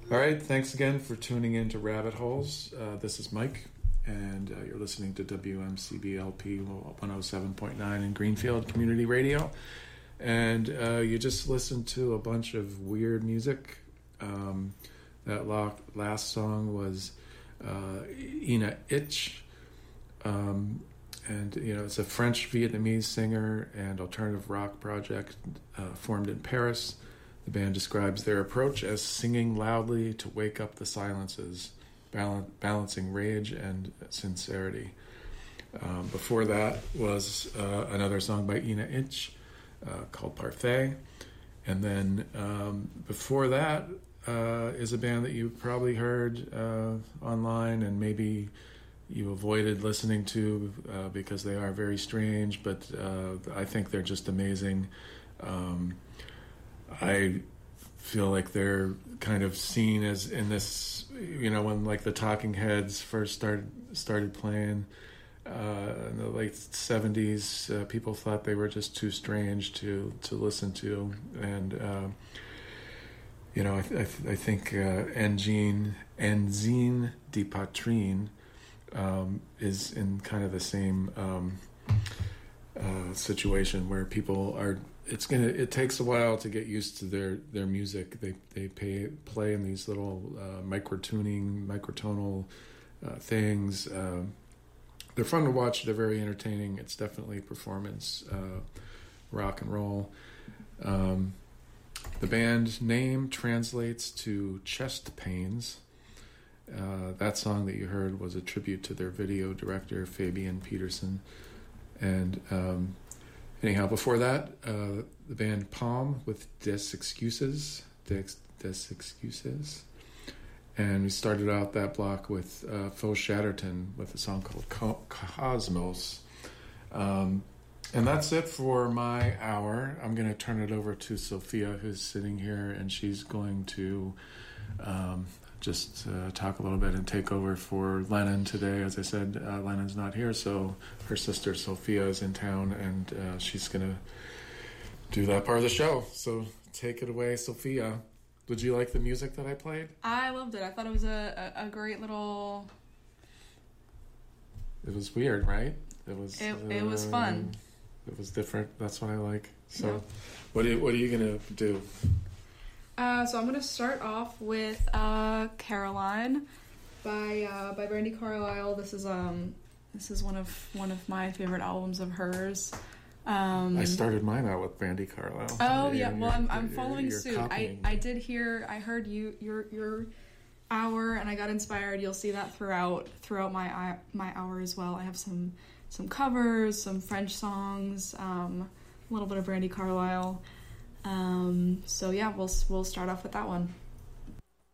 All right, thanks again for tuning in to Rabbit Holes. This is Mike, and you're listening to WMCBLP 107.9 in Greenfield Community Radio. And you just listened to a bunch of weird music. That last song was Ina Ich. And, you know, it's a French-Vietnamese singer and alternative rock project formed in Paris. The band describes their approach as singing loudly to wake up the silences, balancing rage and sincerity. Before that was another song by Ina Ich called Parfait. And then before that is a band that you probably heard online and maybe you avoided listening to because they are very strange, but I think they're just amazing. I feel like they're kind of seen as in this, you know, when like the Talking Heads first started playing in the late 70s, people thought they were just too strange to listen to, and you know, I think Engine de Patrine is in kind of the same situation where people are. It takes a while to get used to their music. They play in these little microtonal things. They're fun to watch. They're very entertaining. It's definitely performance rock and roll. The band name translates to chest pains. That song that you heard was a tribute to their video director, Fabian Peterson. And anyhow, before that, the band Palm with Des Excuses. And we started out that block with Phil Shatterton with a song called Cosmos. And that's it for my hour. I'm going to turn it over to Sophia, who's sitting here, and she's going to just talk a little bit and take over for Lennon today. As I said, Lennon's not here, so her sister Sophia is in town, and she's going to do that part of the show. So take it away, Sophia. Did you like the music that I played? I loved it. I thought it was a great little... It was weird, right? It was fun. It was different. That's what I like. So yeah. What are you going to do? So I'm going to start off with Caroline by Brandi Carlile. This is one of my favorite albums of hers. I started mine out with Brandi Carlile. Oh yeah, well I'm following suit. I heard your hour and I got inspired. You'll see that throughout my hour as well. I have some covers, some French songs, a little bit of Brandi Carlile. So yeah, we'll start off with that one.